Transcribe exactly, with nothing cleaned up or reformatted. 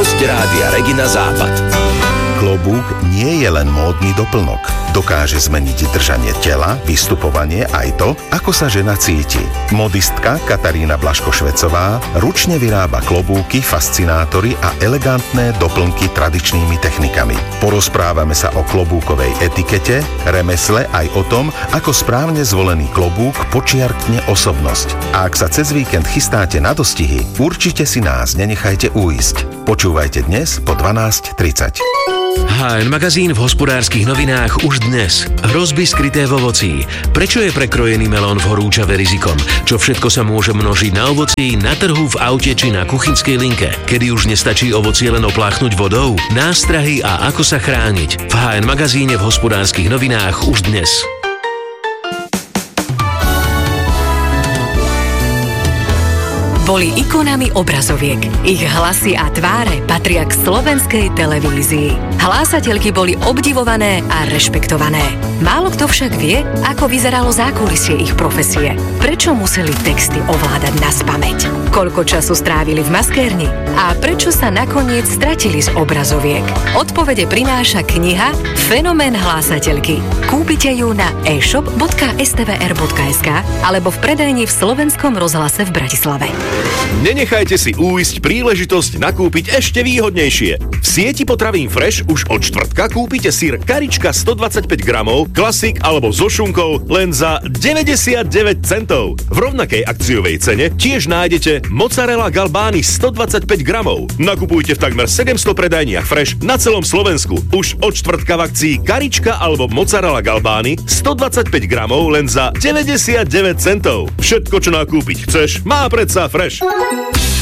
Hosť Rádia Regina Západ. Klobúk nie je len módny doplnok. Dokáže zmeniť držanie tela, vystupovanie aj to, ako sa žena cíti. Modistka Katarína Blaško-Švecová ručne vyrába klobúky, fascinátory a elegantné doplnky tradičnými technikami. Porozprávame sa o klobúkovej etikete, remesle aj o tom, ako správne zvolený klobúk počiarkne osobnosť. A ak sa cez víkend chystáte na dostihy, určite si nás nenechajte uísť. Počúvajte dnes po dvanásť tridsať. há en magazín v Hospodárskych novinách už dnes. Hrozby skryté v ovocí. Prečo je prekrojený melón v horúčave rizikom? Čo všetko sa môže množiť na ovocí, na trhu, v aute či na kuchynskej linke? Kedy už nestačí ovocie len opláchnuť vodou? Nástrahy a ako sa chrániť? V há en magazíne v Hospodárskych novinách už dnes. Boli ikonami obrazoviek. Ich hlasy a tváre patria k slovenskej televízii. Hlásateľky boli obdivované a rešpektované. Málo kto však vie, ako vyzeralo zákulisie ich profesie. Prečo museli texty ovládať naspamäť? Koľko času strávili v maskérni? A prečo sa nakoniec stratili z obrazoviek? Odpovede prináša kniha Fenomén hlásateľky. Kúpite ju na e-shop bodka es té vé er bodka es ká alebo v predajni v Slovenskom rozhlase v Bratislave. Nenechajte si újsť príležitosť nakúpiť ešte výhodnejšie. V sieti potravín Fresh už od štvrtka kúpite syr Karička stodvadsaťpäť gramov, klasik alebo so šunkou len za deväťdesiatdeväť centov. V rovnakej akciovej cene tiež nájdete mozzarella galbány stodvadsaťpäť gramov. Nakupujte v takmer sedemsto predajniach Fresh na celom Slovensku. Už od štvrtka v akcii Karička alebo mozzarella galbány stodvadsaťpäť gramov len za deväťdesiatdeväť centov. Všetko, čo nakúpiť chceš, má predsa Fresh.